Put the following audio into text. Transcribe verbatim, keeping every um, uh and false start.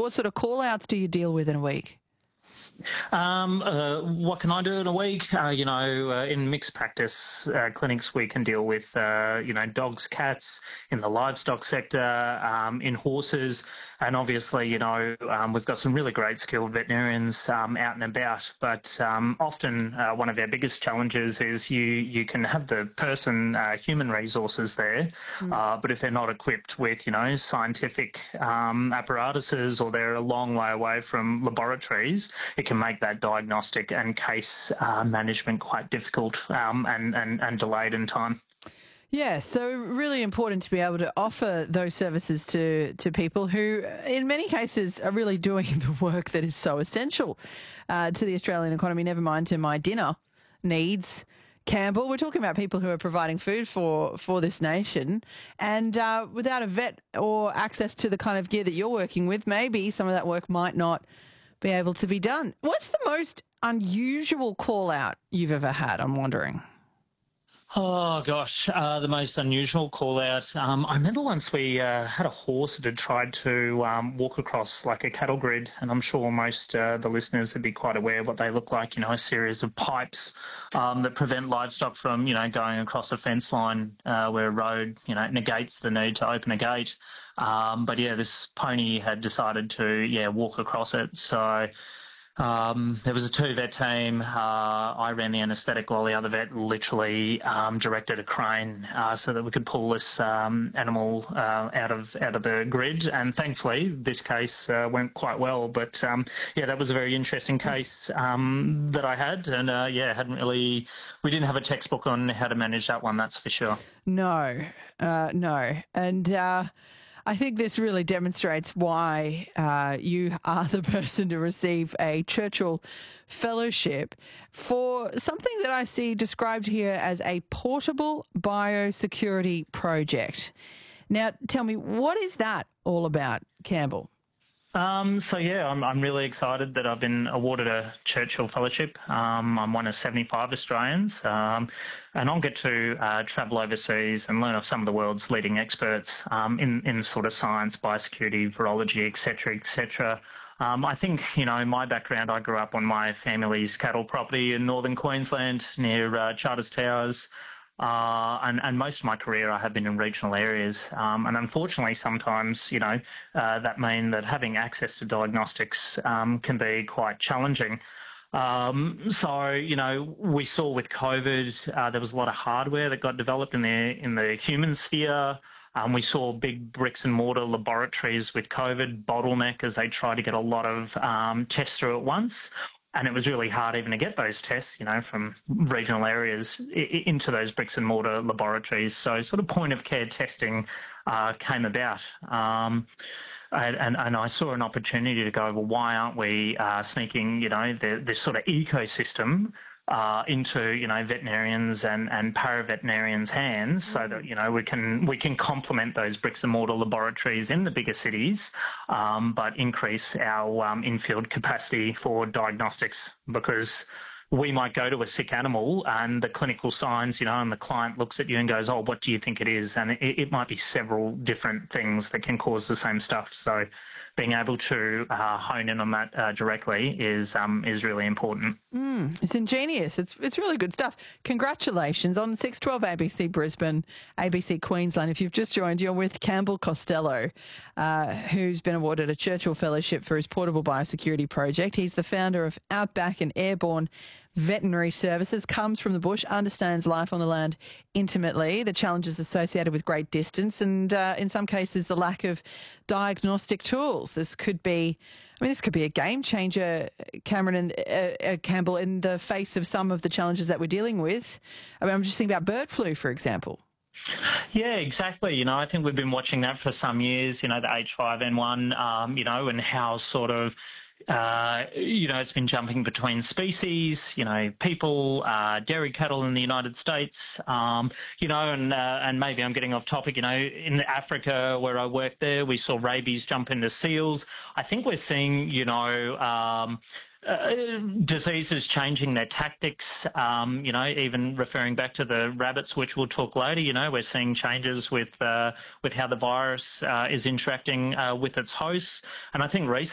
what sort of call-outs do you deal with in a week? Um, uh, what can I do in a week? Uh, you know, uh, in mixed practice uh, clinics, we can deal with, uh, you know, dogs, cats, in the livestock sector, um, in horses, and obviously, you know, um, we've got some really great skilled veterinarians um, out and about. But um, often, uh, one of our biggest challenges is you you can have the person, uh, human resources there, Mm. uh, but if they're not equipped with, you know, scientific um, apparatuses, or they're a long way away from laboratories, it can make that diagnostic and case uh, management quite difficult um, and, and, and delayed in time. Yeah, so really important to be able to offer those services to, to people who, in many cases, are really doing the work that is so essential uh, to the Australian economy, never mind to my dinner needs. Campbell, we're talking about people who are providing food for, for this nation, and uh, without a vet or access to the kind of gear that you're working with, maybe some of that work might not be able to be done. What's the most unusual call out you've ever had? I'm wondering. Oh, gosh, uh, the most unusual call out. Um, I remember once we uh, had a horse that had tried to um, walk across like a cattle grid, and I'm sure most uh, the listeners would be quite aware of what they look like, you know, a series of pipes um, that prevent livestock from, you know, going across a fence line uh, where a road, you know, negates the need to open a gate. Um, but, yeah, this pony had decided to, yeah, walk across it. So Um, there was a two-vet team. Uh, I ran the anaesthetic while the other vet literally um, directed a crane uh, so that we could pull this um, animal uh, out of out of the grid. And thankfully, this case uh, went quite well. But um, yeah, that was a very interesting case um, that I had. And uh, yeah, hadn't really. We didn't have a textbook on how to manage that one. That's for sure. No, uh, no, and. Uh I think this really demonstrates why uh, you are the person to receive a Churchill Fellowship for something that I see described here as a portable biosecurity project. Now, tell me, what is that all about, Campbell? Um, so yeah, I'm I'm really excited that I've been awarded a Churchill Fellowship. Um, I'm one of seventy-five Australians, um, and I'll get to uh, travel overseas and learn off some of the world's leading experts um, in in sort of science, biosecurity, virology, et cetera, et cetera. Um, I think, you know, my background, I grew up on my family's cattle property in northern Queensland near uh, Charters Towers. Uh, and, and most of my career I have been in regional areas. Um, and unfortunately, sometimes, you know, uh, that means that having access to diagnostics um, can be quite challenging. Um, so, you know, we saw with COVID, uh, there was a lot of hardware that got developed in the, in the human sphere. Um, we saw big bricks and mortar laboratories with COVID bottleneck as they tried to get a lot of um, tests through at once. And it was really hard even to get those tests, you know, from regional areas into those bricks and mortar laboratories. So sort of point of care testing uh, came about. Um, and, and, and I saw an opportunity to go, well, why aren't we uh, sneaking, you know, the, this sort of ecosystem uh, into, you know, veterinarians and, and paraveterinarians' hands, so that, you know, we can we can complement those bricks and mortar laboratories in the bigger cities, um, but increase our um, in-field capacity for diagnostics, because we might go to a sick animal and the clinical signs, you know, and the client looks at you and goes, oh, what do you think it is? And it, it might be several different things that can cause the same stuff. So being able to uh, hone in on that uh, directly is um, is really important. Mm, it's ingenious. It's it's really good stuff. Congratulations on six twelve A B C Brisbane, A B C Queensland. If you've just joined, you're with Campbell Costello, uh, who's been awarded a Churchill Fellowship for his portable biosecurity project. He's the founder of Outback and Airborne Veterinary Services, comes from the bush, understands life on the land intimately, the challenges associated with great distance, and uh, in some cases the lack of diagnostic tools. This could be, I mean, this could be a game changer, Cameron and uh, uh, Campbell, in the face of some of the challenges that we're dealing with. I mean, I'm just thinking about bird flu, for example. Yeah, exactly. You know, I think we've been watching that for some years, you know, the H five N one, um, you know, and how sort of Uh, you know, it's been jumping between species, you know, people, uh, dairy cattle in the United States, um, you know, and uh, and maybe I'm getting off topic, you know, in Africa where I worked there, we saw rabies jump into seals. I think we're seeing, you know, um, Uh, diseases changing their tactics, um, you know, even referring back to the rabbits, which we'll talk later, you know, we're seeing changes with uh, with how the virus uh, is interacting uh, with its hosts. And I think recently